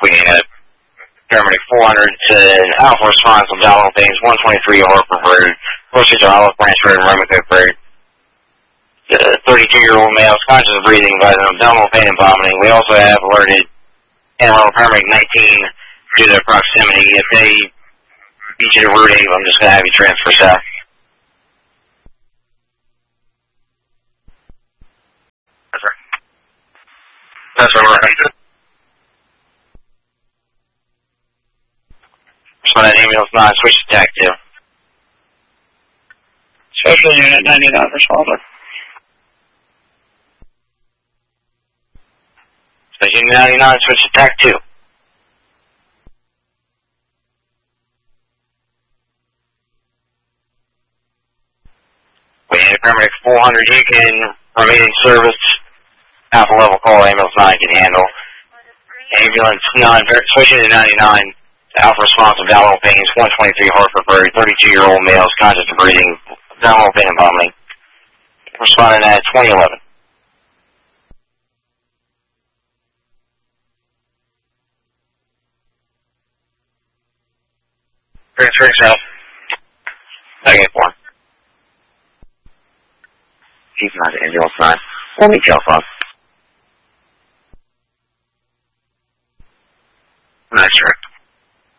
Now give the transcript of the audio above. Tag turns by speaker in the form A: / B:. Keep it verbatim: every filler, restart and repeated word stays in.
A: We had paramedic four hundred to Alpha response on Dallas Things, one twenty-three Harper Road, closer to Olive Branch Road and Roanoke Road. The thirty-two-year-old male is conscious of breathing by abdominal pain and vomiting. We also have alerted Amarillo paramedic nineteen due to their proximity. If they beat you to Route eight, I'm just going to have you transfer south. That's right. That's right. So that ambulance nine, switch to TAC two.
B: Special Unit ninety-nine, responder.
A: Special Unit ninety-nine, switch to TAC two. We have paramedic four hundred, you can remain in service. Alpha level call, ambulance nine can handle. Ambulance nine, switching to ninety-nine. Alpha response of abdominal pains, one twenty-three Hartford Road, thirty-two-year-old male is conscious of breathing, abdominal pain and vomiting. Responding at twenty eleven. Transferring south. Negative four. Keep an eye on ambulance nine. We'll meet you off.